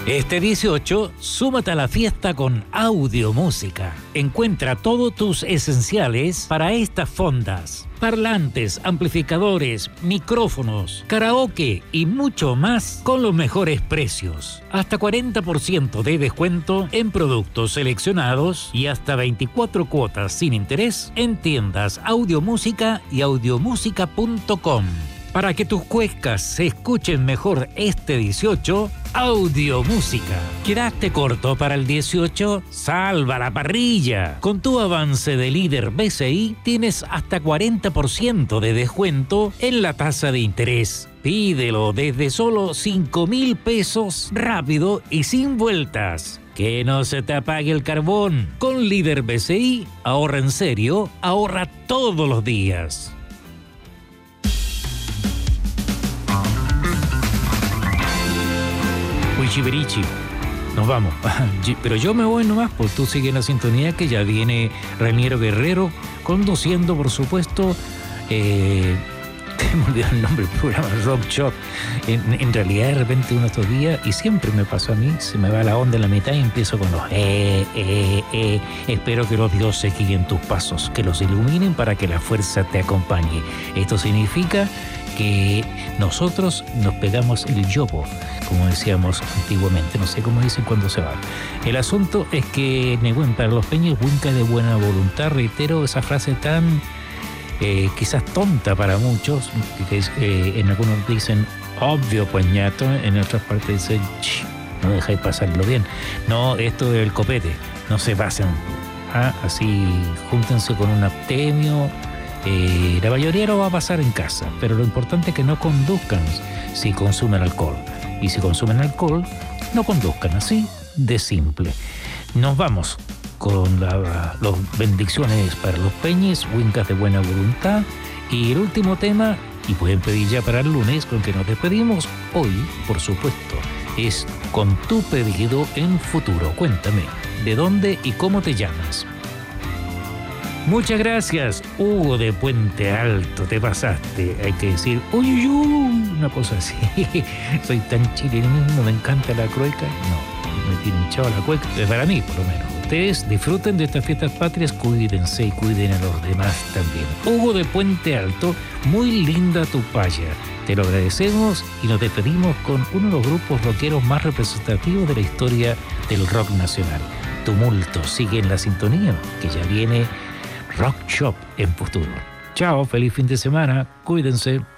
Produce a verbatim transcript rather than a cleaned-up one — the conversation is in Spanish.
Este dieciocho, súmate a la fiesta con Audiomúsica. Encuentra todos tus esenciales para estas fondas: parlantes, amplificadores, micrófonos, karaoke y mucho más con los mejores precios. Hasta cuarenta por ciento de descuento en productos seleccionados y hasta veinticuatro cuotas sin interés en tiendas Audiomúsica y audiomúsica punto com. Para que tus cuecas se escuchen mejor este dieciocho, Audiomúsica. ¿Quedaste corto para el dieciocho? ¡Salva la parrilla! Con tu avance de líder B C I tienes hasta cuarenta por ciento de descuento en la tasa de interés. Pídelo desde solo cinco mil pesos, rápido y sin vueltas. Que no se te apague el carbón. Con líder B C I, ahorra en serio, ahorra todos los días. Chiberichi, nos vamos. Pero yo me voy nomás, pues tú sigue en la sintonía, que ya viene Raniero Guerrero conduciendo, por supuesto. Eh, me olvidé el nombre del programa, Rock Shop. En, en realidad, de repente, uno de estos días, y siempre me pasó a mí, se me va la onda en la mitad y empiezo con los eh, eh, eh. Espero que los dioses guíen tus pasos, que los iluminen para que la fuerza te acompañe. Esto significa que nosotros nos pegamos el yopo, como decíamos antiguamente, no sé cómo dicen cuando se va. El asunto es que Nehuen para los peñas, Huinca de buena voluntad, reitero esa frase tan eh, quizás tonta para muchos, que es, eh, en algunos dicen obvio pañato, en otras partes dicen no dejáis pasarlo bien. No, esto del copete, no se pasen, ¿ah? Así júntense con un abstemio. Eh, la mayoría lo va a pasar en casa, pero lo importante es que no conduzcan si consumen alcohol. Y si consumen alcohol, no conduzcan, así de simple. Nos vamos con las bendiciones para los peñes, Huincas de buena voluntad. Y el último tema, y pueden pedir ya para el lunes, con que nos despedimos hoy, por supuesto, es Con tu pedido en futuro. Cuéntame, ¿de dónde y cómo te llamas? Muchas gracias, Hugo de Puente Alto, te pasaste. Hay que decir, uy, uy, uy, una cosa así. Soy tan chileno, me encanta la cueca. No, me tiene hinchado la cueca, es para mí por lo menos. Ustedes disfruten de estas fiestas patrias, cuídense y cuiden a los demás también. Hugo de Puente Alto, muy linda tu paya. Te lo agradecemos y nos despedimos con uno de los grupos rockeros más representativos de la historia del rock nacional. Tumulto, sigue en la sintonía, que ya viene Rock Shop en futuro. Chao, feliz fin de semana, cuídense.